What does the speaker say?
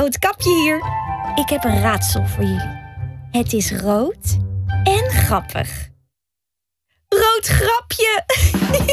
Roodkapje hier. Ik heb een raadsel voor jullie. Het is rood en grappig. Rood grapje!